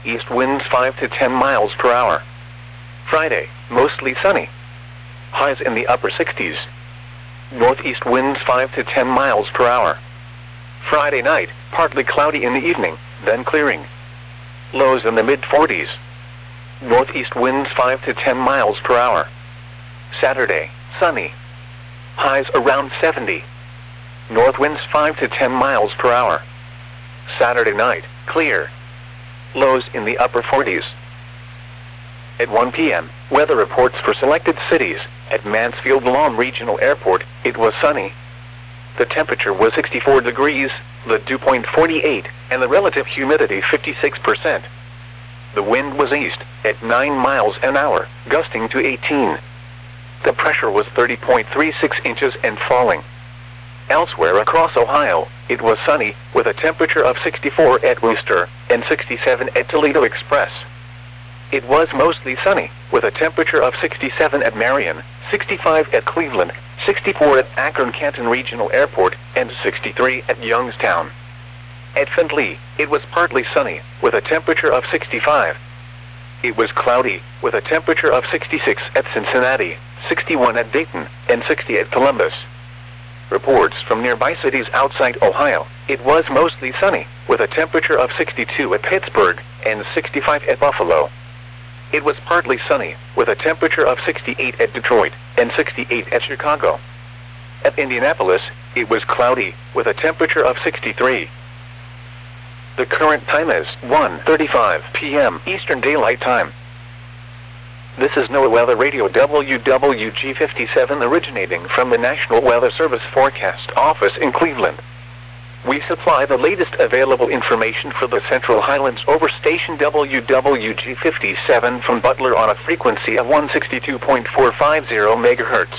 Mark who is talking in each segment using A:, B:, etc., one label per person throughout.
A: East winds 5 to 10 miles per hour. Friday, mostly sunny. Highs in the upper 60s. Northeast winds 5 to 10 miles per hour. Friday night, partly cloudy in the evening, then clearing. Lows in the mid-40s. Northeast winds 5 to 10 miles per hour. Saturday, sunny. Highs around 70. North winds 5 to 10 miles per hour. Saturday night, clear. Lows in the upper 40s. At 1 p.m., weather reports for selected cities. At Mansfield Lawn Regional Airport, it was sunny. The temperature was 64 degrees, the dew point 48, and the relative humidity 56%. The wind was east, at 9 miles an hour, gusting to 18. The pressure was 30.36 inches and falling. Elsewhere across Ohio, it was sunny, with a temperature of 64 at Wooster, and 67 at Toledo Express. It was mostly sunny, with a temperature of 67 at Marion, 65 at Cleveland, 64 at Akron-Canton Regional Airport, and 63 at Youngstown. At Findlay, it was partly sunny, with a temperature of 65. It was cloudy, with a temperature of 66 at Cincinnati, 61 at Dayton, and 60 at Columbus. Reports from nearby cities outside Ohio, it was mostly sunny, with a temperature of 62 at Pittsburgh, and 65 at Buffalo. It was partly sunny, with a temperature of 68 at Detroit, and 68 at Chicago. At Indianapolis, it was cloudy, with a temperature of 63. The current time is 1:35 p.m. Eastern Daylight Time. This is NOAA Weather Radio WWG57 originating from the National Weather Service Forecast Office in Cleveland. We supply the latest available information for the Central Highlands over station WWG57 from Butler on a frequency of 162.450 MHz.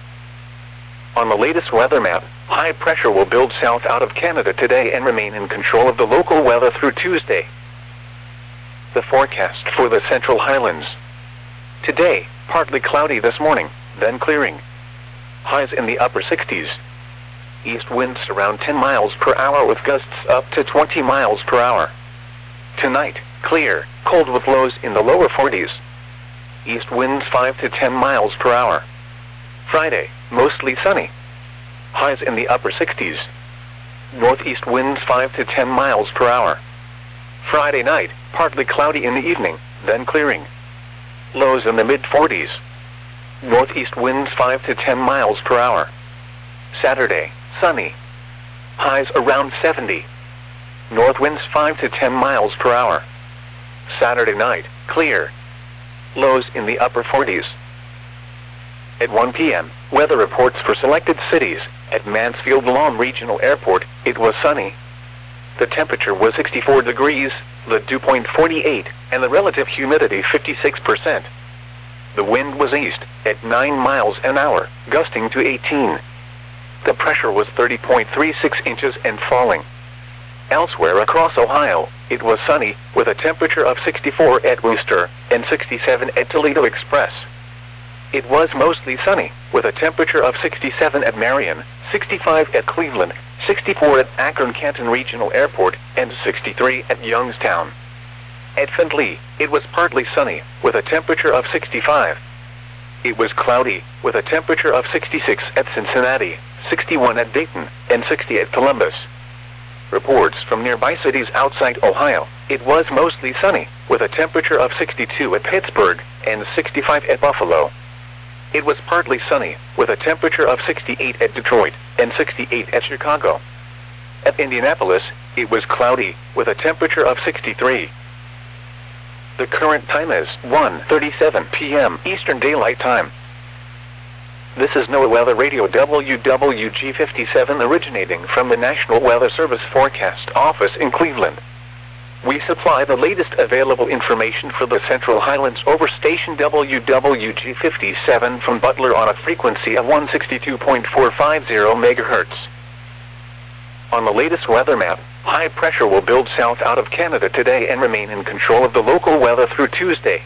A: On the latest weather map, high pressure will build south out of Canada today and remain in control of the local weather through Tuesday. The forecast for the Central Highlands. Today, partly cloudy this morning, then clearing. Highs in the upper 60s. East winds around 10 miles per hour with gusts up to 20 miles per hour. Tonight, clear, cold with lows in the lower 40s. East winds 5 to 10 miles per hour. Friday, mostly sunny. Highs in the upper 60s. Northeast winds 5 to 10 miles per hour. Friday night, partly cloudy in the evening, then clearing. Lows in the mid-40s. Northeast winds 5 to 10 miles per hour. Saturday, sunny. Highs around 70. North winds 5 to 10 miles per hour. Saturday night, clear. Lows in the upper 40s. At 1 p.m., weather reports for selected cities. At Mansfield Lawn Regional Airport, it was sunny. The temperature was 64 degrees, the dew point 48, and the relative humidity 56%. The wind was east, at 9 miles an hour, gusting to 18. The pressure was 30.36 inches and falling. Elsewhere across Ohio, it was sunny, with a temperature of 64 at Wooster, and 67 at Toledo Express. It was mostly sunny, with a temperature of 67 at Marion, 65 at Cleveland, 64 at Akron-Canton Regional Airport, and 63 at Youngstown. At Findlay, it was partly sunny, with a temperature of 65. It was cloudy, with a temperature of 66 at Cincinnati, 61 at Dayton, and 60 at Columbus. Reports from nearby cities outside Ohio, it was mostly sunny, with a temperature of 62 at Pittsburgh, and 65 at Buffalo. It was partly sunny, with a temperature of 68 at Detroit, and 68 at Chicago. At Indianapolis, it was cloudy, with a temperature of 63. The current time is 1:37 p.m. Eastern Daylight Time. This is NOAA Weather Radio WWG57 originating from the National Weather Service Forecast Office in Cleveland. We supply the latest available information for the Central Highlands over station WWG57 from Butler on a frequency of 162.450 MHz. On the latest weather map, high pressure will build south out of Canada today and remain in control of the local weather through Tuesday.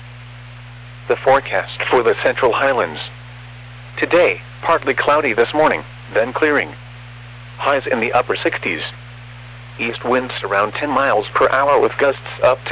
A: The forecast for the Central Highlands. Today, partly cloudy this morning, then clearing. Highs in the upper 60s. East winds around 10 miles per hour with gusts up to